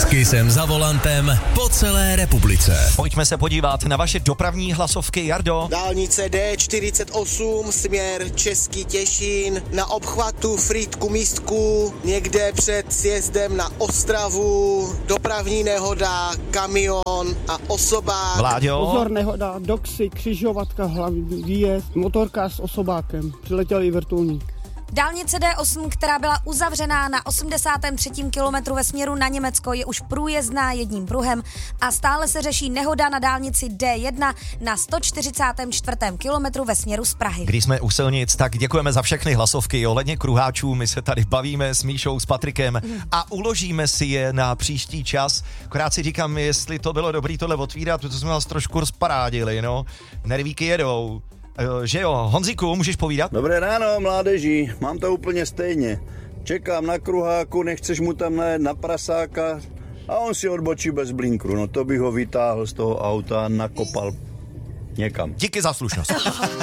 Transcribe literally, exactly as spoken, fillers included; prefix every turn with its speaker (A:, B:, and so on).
A: S Kissem za volantem po celé republice.
B: Pojďme se podívat na vaše dopravní hlasovky, Jardo.
C: Dálnice D čtyřicet osm, směr Český Těšín, na obchvatu Frýdku Místku, někde před sjezdem na Ostravu, dopravní nehoda, kamion a osobák.
B: Vláďo.
D: Pozor, nehoda, doxy, křižovatka, hlavní výjezd, motorka s osobákem, přiletěl i vrtulník.
E: Dálnice D osm, která byla uzavřená na osmdesátém třetím kilometru ve směru na Německo, je už průjezdná jedním pruhem a stále se řeší nehoda na dálnici D jedna na sto čtyřicátém čtvrtém kilometru ve směru z Prahy.
B: Když jsme u silnic, tak děkujeme za všechny hlasovky ohledně kruháčů. My se tady bavíme s Míšou, s Patrikem a uložíme si je na příští čas. Akorát si říkám, jestli to bylo dobrý tohle otvírat, protože jsme vás trošku rozparádili, no. Nervíky jedou. Že jo, Honzíku, můžeš povídat?
F: Dobré ráno, mládeži, mám to úplně stejně. Čekám na kruháku, nechceš mu tam najet na prasáka a on si odbočí bez blinkru. No to bych ho vytáhl z toho auta a nakopal někam.
B: Díky za slušnost.